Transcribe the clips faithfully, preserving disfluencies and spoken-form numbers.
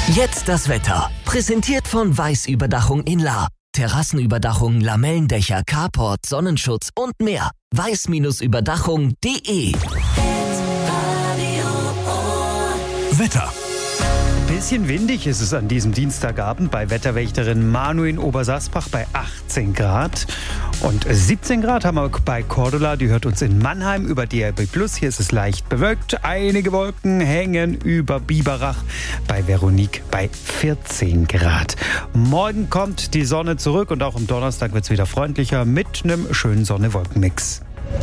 Jetzt das Wetter. Präsentiert von Weiß Überdachung in Lahr. Terrassenüberdachung, Lamellendächer, Carport, Sonnenschutz und mehr. weiß Überdachung punkt de. Wetter. Bisschen windig ist es an diesem Dienstagabend bei Wetterwächterin Manu in Obersasbach bei achtzehn Grad. Und siebzehn Grad haben wir bei Cordula, die hört uns in Mannheim über D A B plus. Hier ist es leicht bewölkt. Einige Wolken hängen über Biberach bei Veronique bei vierzehn Grad. Morgen kommt die Sonne zurück und auch am Donnerstag wird es wieder freundlicher mit einem schönen Sonne-Wolken-Mix.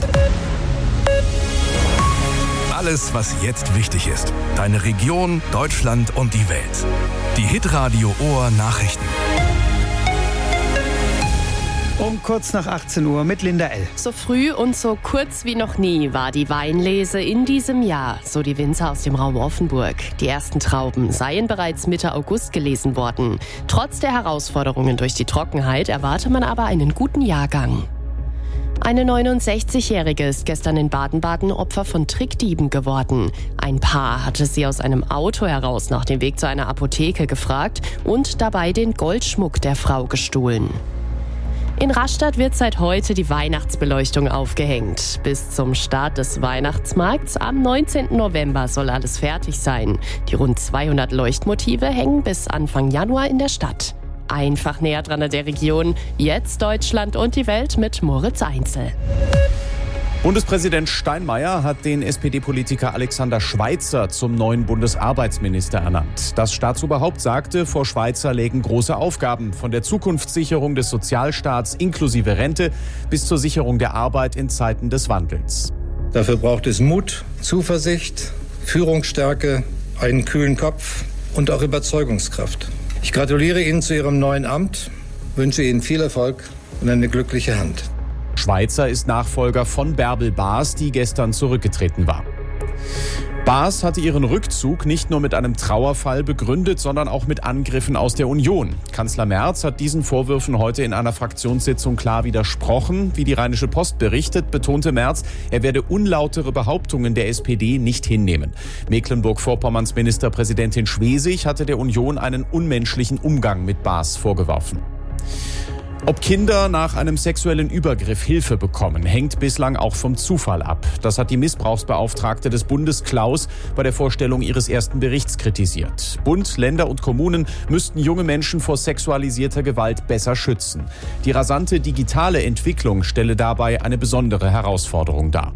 Alles, was jetzt wichtig ist. Deine Region, Deutschland und die Welt. Die Hitradio Ohr Nachrichten. Um kurz nach achtzehn Uhr mit Linda L. So früh und so kurz wie noch nie war die Weinlese in diesem Jahr, so die Winzer aus dem Raum Offenburg. Die ersten Trauben seien bereits Mitte August gelesen worden. Trotz der Herausforderungen durch die Trockenheit erwarte man aber einen guten Jahrgang. Eine neunundsechzigjährige ist gestern in Baden-Baden Opfer von Trickdieben geworden. Ein Paar hatte sie aus einem Auto heraus nach dem Weg zu einer Apotheke gefragt und dabei den Goldschmuck der Frau gestohlen. In Rastatt wird seit heute die Weihnachtsbeleuchtung aufgehängt. Bis zum Start des Weihnachtsmarkts am neunzehnten November soll alles fertig sein. Die rund zweihundert Leuchtmotive hängen bis Anfang Januar in der Stadt. Einfach näher dran an der Region. Jetzt Deutschland und die Welt mit Moritz Einzel. Bundespräsident Steinmeier hat den S P D-Politiker Alexander Schweitzer zum neuen Bundesarbeitsminister ernannt. Das Staatsoberhaupt sagte, vor Schweitzer lägen große Aufgaben, von der Zukunftssicherung des Sozialstaats inklusive Rente bis zur Sicherung der Arbeit in Zeiten des Wandels. Dafür braucht es Mut, Zuversicht, Führungsstärke, einen kühlen Kopf und auch Überzeugungskraft. Ich gratuliere Ihnen zu Ihrem neuen Amt, wünsche Ihnen viel Erfolg und eine glückliche Hand. Schweitzer ist Nachfolger von Bärbel Baas, die gestern zurückgetreten war. Baas hatte ihren Rückzug nicht nur mit einem Trauerfall begründet, sondern auch mit Angriffen aus der Union. Kanzler Merz hat diesen Vorwürfen heute in einer Fraktionssitzung klar widersprochen. Wie die Rheinische Post berichtet, betonte Merz, er werde unlautere Behauptungen der S P D nicht hinnehmen. Mecklenburg-Vorpommerns Ministerpräsidentin Schwesig hatte der Union einen unmenschlichen Umgang mit Baas vorgeworfen. Ob Kinder nach einem sexuellen Übergriff Hilfe bekommen, hängt bislang auch vom Zufall ab. Das hat die Missbrauchsbeauftragte des Bundes Klaus bei der Vorstellung ihres ersten Berichts kritisiert. Bund, Länder und Kommunen müssten junge Menschen vor sexualisierter Gewalt besser schützen. Die rasante digitale Entwicklung stelle dabei eine besondere Herausforderung dar.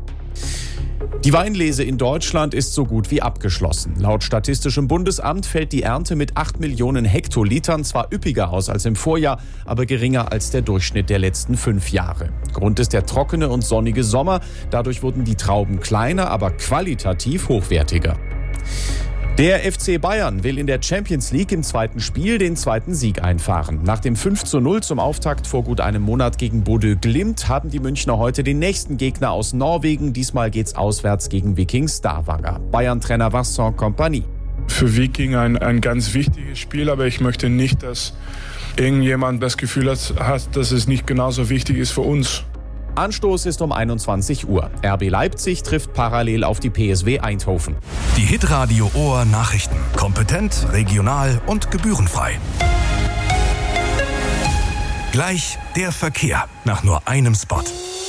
Die Weinlese in Deutschland ist so gut wie abgeschlossen. Laut Statistischem Bundesamt fällt die Ernte mit acht Millionen Hektolitern zwar üppiger aus als im Vorjahr, aber geringer als der Durchschnitt der letzten fünf Jahre. Grund ist der trockene und sonnige Sommer. Dadurch wurden die Trauben kleiner, aber qualitativ hochwertiger. Der F C Bayern will in der Champions League im zweiten Spiel den zweiten Sieg einfahren. Nach dem fünf zu null zum Auftakt vor gut einem Monat gegen Bodø Glimt haben die Münchner heute den nächsten Gegner aus Norwegen. Diesmal geht's auswärts gegen Viking Stavanger. Bayern-Trainer Vincent Kompany. Für Viking ein, ein ganz wichtiges Spiel, aber ich möchte nicht, dass irgendjemand das Gefühl hat, dass es nicht genauso wichtig ist für uns. Anstoß ist um einundzwanzig Uhr. R B Leipzig trifft parallel auf die P S V Eindhoven. Die Hitradio Ohr Nachrichten. Kompetent, regional und gebührenfrei. Gleich der Verkehr nach nur einem Spot.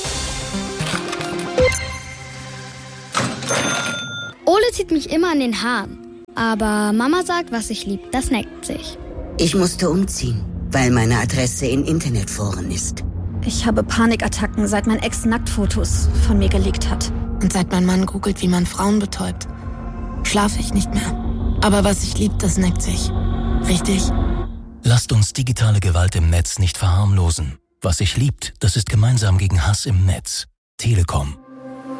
Ole zieht mich immer an den Haaren. Aber Mama sagt, was ich lieb, das neckt sich. Ich musste umziehen, weil meine Adresse in Internetforen ist. Ich habe Panikattacken, seit mein Ex Nacktfotos von mir gelegt hat. Und seit mein Mann googelt, wie man Frauen betäubt, schlafe ich nicht mehr. Aber was ich lieb, das neckt sich. Richtig? Lasst uns digitale Gewalt im Netz nicht verharmlosen. Was sich liebt, das ist gemeinsam gegen Hass im Netz. Telekom.